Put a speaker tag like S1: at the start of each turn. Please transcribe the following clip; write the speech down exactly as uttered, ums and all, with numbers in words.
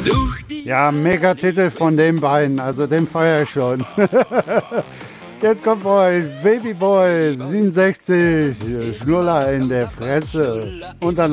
S1: Ja, mega Titel von den beiden, also den feiere ich schon. Jetzt kommt für euch Babyboy siebenundsechzig, Schnuller in der Fresse. Und dann